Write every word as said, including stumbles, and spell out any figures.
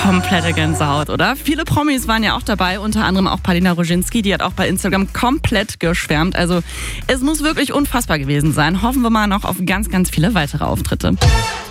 Komplette Gänsehaut, oder? Viele Promis waren ja auch dabei, unter anderem auch Paulina Roginski, die hat auch bei Instagram komplett geschwärmt. Also es muss wirklich unfassbar gewesen sein. Hoffen wir mal noch auf ganz, ganz viele weitere Auftritte.